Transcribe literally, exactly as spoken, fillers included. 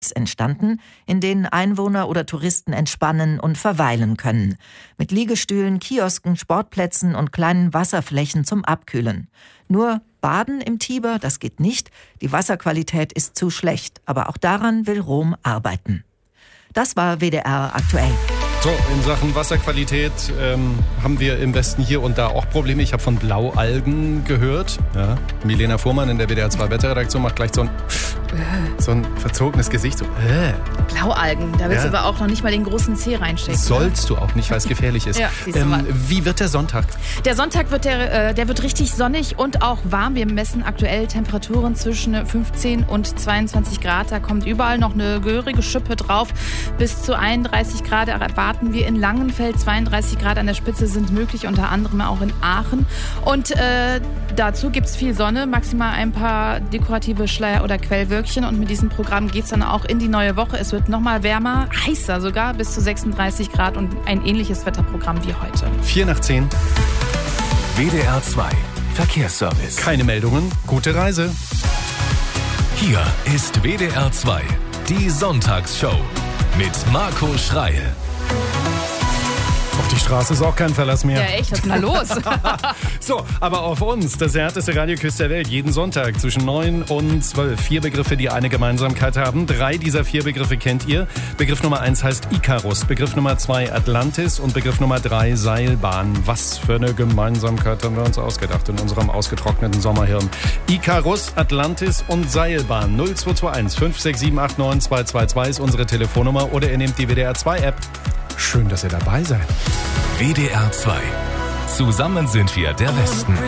Hotels entstanden, in denen Einwohner oder Touristen entspannen und verweilen können. Mit Liegestühlen, Kiosken, Sportplätzen und kleinen Wasserflächen zum Abkühlen. Nur Baden im Tiber, das geht nicht. Die Wasserqualität ist zu schlecht. Aber auch daran will Rom arbeiten. Das war W D R aktuell. So, in Sachen Wasserqualität ähm, haben wir im Westen hier und da auch Probleme. Ich habe von Blaualgen gehört. Ja. Milena Fuhrmann in der W D R zwei Wetterredaktion macht gleich so ein, so ein verzogenes Gesicht. So, äh. Blaualgen, da willst ja. du aber auch noch nicht mal den großen Zeh reinstecken. Sollst ne? du auch nicht, weil es gefährlich ist. Ja, ähm, wie wird der Sonntag? Der Sonntag wird, der, äh, der wird richtig sonnig und auch warm. Wir messen aktuell Temperaturen zwischen fünfzehn und zweiundzwanzig Grad. Da kommt überall noch eine gehörige Schippe drauf. Bis zu einunddreißig Grad erwarten wir in Langenfeld. zweiunddreißig Grad an der Spitze sind möglich, unter anderem auch in Aachen. Und äh, dazu gibt es viel Sonne, maximal ein paar dekorative Schleier- oder Quellwölkchen. Und mit diesem Programm geht es dann auch in die neue Woche. Es wird nochmal wärmer, heißer sogar, bis zu sechsunddreißig Grad und ein ähnliches Wetterprogramm wie heute. vier nach zehn. W D R zwei Verkehrsservice. Keine Meldungen, gute Reise. Hier ist W D R zwei, die Sonntagsshow mit Marco Schreil. Auf die Straße ist auch kein Verlass mehr. Ja, echt, was ist denn da los? So, aber auf uns, das härteste Radioquiz der Welt, jeden Sonntag zwischen neun und zwölf. Vier Begriffe, die eine Gemeinsamkeit haben. Drei dieser vier Begriffe kennt ihr. Begriff Nummer eins heißt Icarus, Begriff Nummer zwei Atlantis und Begriff Nummer drei Seilbahn. Was für eine Gemeinsamkeit haben wir uns ausgedacht in unserem ausgetrockneten Sommerhirn. Icarus, Atlantis und Seilbahn. null zwei zwei eins fünf sechs sieben acht neun zwei zwei zwei ist unsere Telefonnummer oder ihr nehmt die W D R zwei App. Schön, dass ihr dabei seid. W D R zwei. Zusammen sind wir der Westen.